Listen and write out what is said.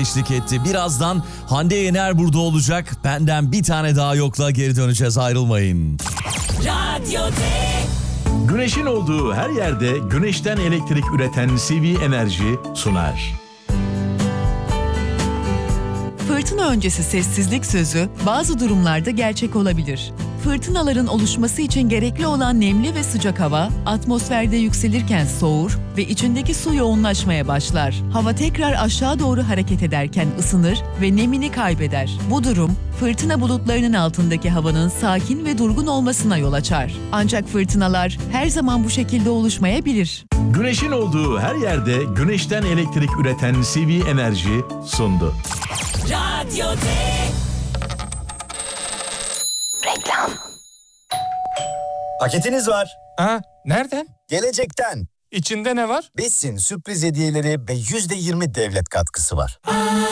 eşlik etti. Birazdan Hande Yener burada olacak. Benden bir tane daha yokla geri döneceğiz, ayrılmayın. Güneşin olduğu her yerde güneşten elektrik üreten CV Enerji sunar. Fırtına öncesi sessizlik sözü bazı durumlarda gerçek olabilir. Fırtınaların oluşması için gerekli olan nemli ve sıcak hava, atmosferde yükselirken soğur ve içindeki su yoğunlaşmaya başlar. Hava tekrar aşağı doğru hareket ederken ısınır ve nemini kaybeder. Bu durum, fırtına bulutlarının altındaki havanın sakin ve durgun olmasına yol açar. Ancak fırtınalar her zaman bu şekilde oluşmayabilir. Güneşin olduğu her yerde güneşten elektrik üreten CV Enerji sundu. Reklam. Paketiniz var. Ha, nereden? Gelecekten. İçinde ne var? Besin, sürpriz hediyeleri ve %20 devlet katkısı var.